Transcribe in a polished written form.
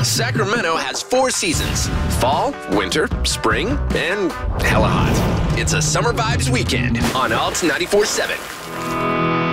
Sacramento has 4 seasons: fall, winter, spring, and hella hot. It's a Summer Vibes weekend on Alt 94.7.